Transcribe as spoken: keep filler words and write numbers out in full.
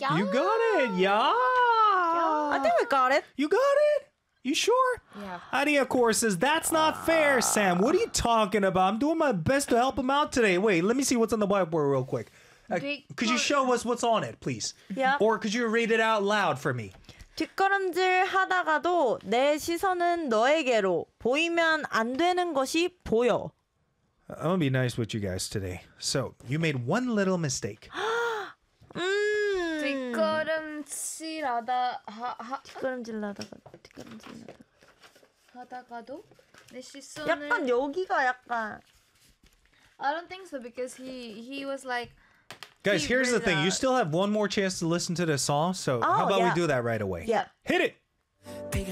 You got it. Yeah. I think we got it. You got it? You sure? Yeah. Adia Core says, that's not fair, Sam. What are you talking about? I'm doing my best to help him out today. Wait, let me see what's on the whiteboard real quick. Uh, Big could you show us what's on it, please? Yeah. Or could you read it out loud for me? 뒷걸음질 하다가도 내 시선은 너에게로 보이면 안 되는 것이 보여. I'm going to be nice with you guys today. So, you made one little mistake. 음. 뒷걸음질하다 하, 하, 뒷걸음질 하다가 뒷걸음질 하다가 하다가도 내 시선을 약간 여기가 약간 I don't think so because he he was like Guys, he here's the really, thing. uh, You still have one more chance to listen to the song. So, how Oh, about yeah. we do that right away? Yeah. Hit it.